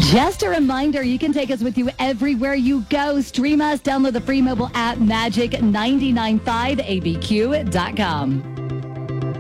Just a reminder, you can take us with you everywhere you go. Stream us, download the free mobile app, magic995abq.com.